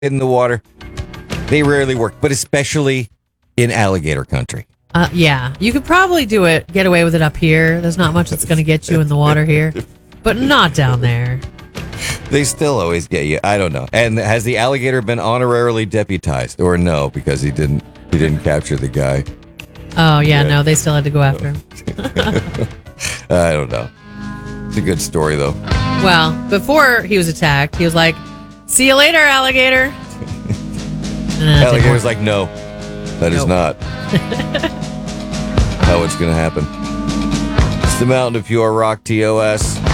in the water. They rarely work, but especially in alligator country. Yeah, you could probably get away with it up here. There's not much that's going to get you in the water here, but not down there. They still always get you. I don't know. And has the alligator been honorarily deputized or no? Because he didn't capture the guy. Oh yeah, no, they still had to go after him. I don't know. It's a good story though. Well, before he was attacked, he was like, "See you later, alligator." Alligator's like, no, that is not how it's going to happen. It's the Mountain of Pure Rock TOS.